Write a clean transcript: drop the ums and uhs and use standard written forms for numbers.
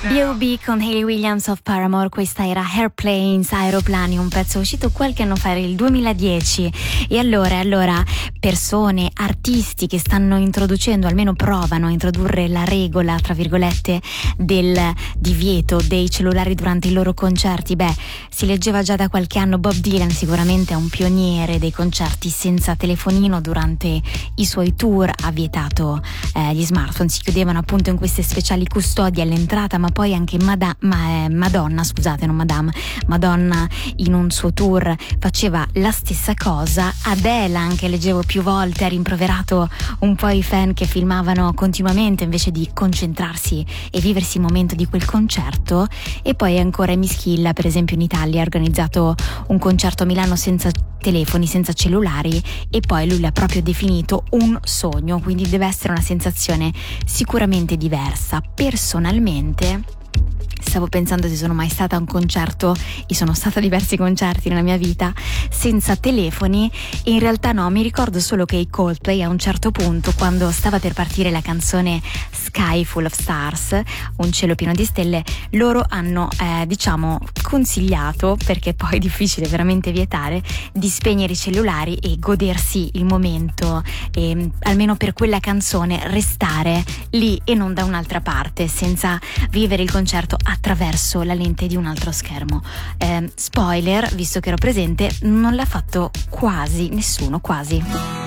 B.O.B. con Hayley Williams of Paramore, questa era Airplanes, Aeroplani, un pezzo uscito qualche anno fa, era il 2010. E allora persone, artisti che stanno introducendo, almeno provano a introdurre la regola, tra virgolette, del divieto dei cellulari durante i loro concerti. Si leggeva già da qualche anno, Bob Dylan sicuramente è un pioniere dei concerti senza telefonino. Durante i suoi tour ha vietato gli smartphone, si chiudevano appunto in queste speciali custodie all'entrata, ma poi anche Madonna in un suo tour faceva la stessa cosa. Adele anche, leggevo più volte, ha rimproverato un po' i fan che filmavano continuamente invece di concentrarsi e viversi il momento di quel concerto. E poi ancora Mischilla, per esempio, in Italia ha organizzato un concerto a Milano senza telefoni, senza cellulari, e poi lui l'ha proprio definito un sogno, quindi deve essere una sensazione sicuramente diversa. Personalmente stavo pensando se sono mai stata a un concerto, e sono stata a diversi concerti nella mia vita senza telefoni, e in realtà no, mi ricordo solo che i Coldplay a un certo punto, quando stava per partire la canzone Sky Full of Stars, un cielo pieno di stelle, loro hanno consigliato, perché poi è difficile veramente vietare, di spegnere i cellulari e godersi il momento, e almeno per quella canzone restare lì e non da un'altra parte, senza vivere il concerto attraverso la lente di un altro schermo. Spoiler, visto che ero presente, non l'ha fatto quasi nessuno, quasi.